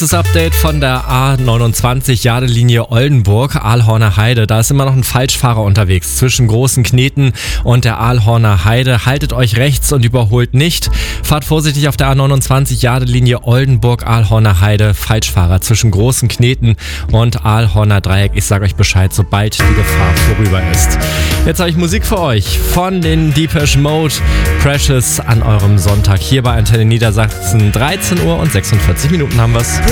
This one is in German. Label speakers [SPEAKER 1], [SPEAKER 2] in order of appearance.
[SPEAKER 1] Das Update von der A29 Jadelinie Oldenburg, Ahlhorner Heide. Da ist immer noch ein Falschfahrer unterwegs zwischen Großen Kneten und der Ahlhorner Heide. Haltet euch rechts und überholt nicht. Fahrt vorsichtig auf der A29 Jadelinie Oldenburg, Ahlhorner Heide. Falschfahrer zwischen Großen Kneten und Ahlhorner Dreieck. Ich sage euch Bescheid, sobald die Gefahr vorüber ist. Jetzt habe ich Musik für euch von den Depeche Mode. Precious an eurem Sonntag hier bei Antenne Niedersachsen. 13 Uhr und 46 Minuten haben wir's.